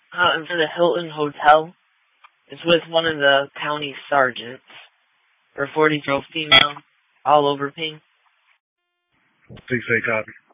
And for the Hilton Hotel, it's with one of the county sergeants for 40-year-old female, all over pink. 6-8 copy.